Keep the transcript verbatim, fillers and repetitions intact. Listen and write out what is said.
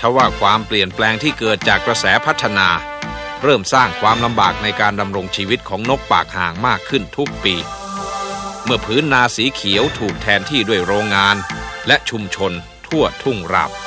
ทว่าความเปลี่ยนแปลงที่เกิดจากกระแสพัฒนาเริ่มสร้างความลำบากในการดำรงชีวิตของนกปากห่างมากขึ้นทุกปีเมื่อพื้นนาสีเขียวถูกแทนที่ด้วยโรงงานและชุมชนทั่วทุ่งราบ